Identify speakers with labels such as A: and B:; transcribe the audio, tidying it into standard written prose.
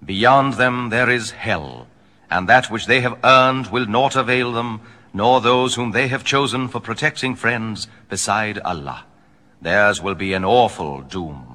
A: Beyond them there is hell, and that which they have earned will naught avail them, nor those whom they have chosen for protecting friends beside Allah. Theirs will be an awful doom.